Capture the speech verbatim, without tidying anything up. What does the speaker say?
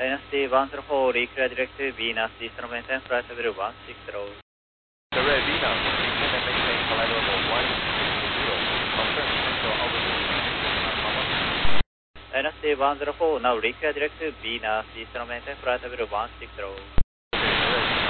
Dynasty one zero four, reclear direct to Venus, Eastern maintain flight level one six zero. Direct Venus, maintain and maintain flight level one six zero. Confirm control altitude. Dynasty one zero four, now reclear direct to Venus, Eastern maintain flight level one six zero. Okay, direct